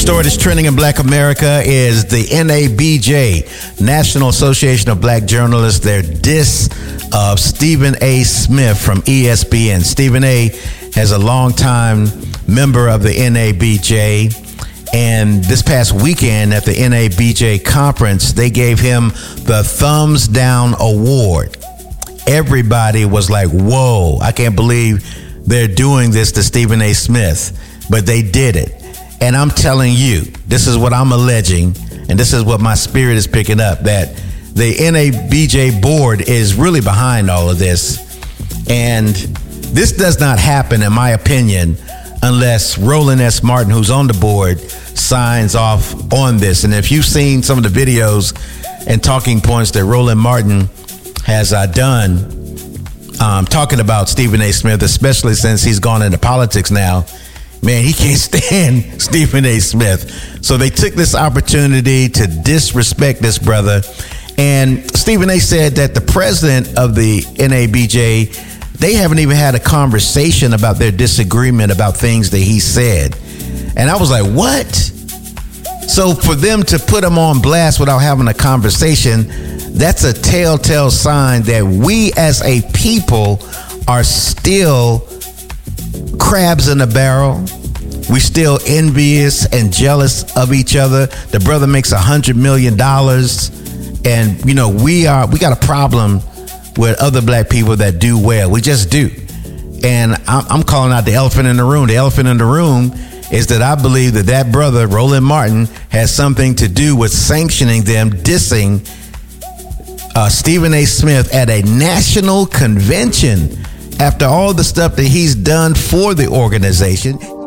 story that's trending in Black America is the NABJ, National Association of Black Journalists, their diss of Stephen A. Smith from ESPN. Stephen A. has a longtime member of the NABJ, and this past weekend at the NABJ conference, they gave him the Thumbs Down Award. Everybody was like, whoa, I can't believe they're doing this to Stephen A. Smith, but they did it. And I'm telling you, this is what I'm alleging, and this is what my spirit is picking up, that the NABJ board is really behind all of this. And this does not happen, in my opinion, unless Roland S. Martin, who's on the board, signs off on this. And if you've seen some of the videos and talking points that Roland Martin has done talking about Stephen A. Smith, especially since he's gone into politics now, man, he can't stand Stephen A. Smith. So they took this opportunity to disrespect this brother. And Stephen A. said that the president of the NABJ, they haven't even had a conversation about their disagreement about things that he said. And I was like, what? So for them to put him on blast without having a conversation, that's a telltale sign that we as a people are still crabs in the barrel. We still envious and jealous of each other. The brother makes $100 million, and you know we got a problem with other black people that do well. We just do. And I'm calling out the elephant in the room. The elephant in the room is that I believe that brother Roland Martin has something to do with sanctioning them dissing Stephen A. Smith at a national convention after all the stuff that he's done for the organization.